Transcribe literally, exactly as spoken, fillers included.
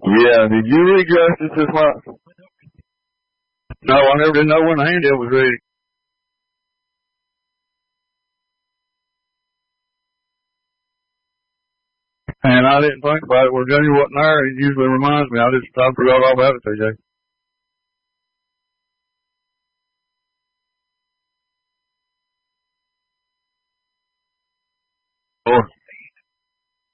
Yeah, did you read Justice as well? No, I never did know when the handout was ready. And I didn't think about it. Well, Junior wasn't there. He usually reminds me. I just I forgot all about it, T J. Or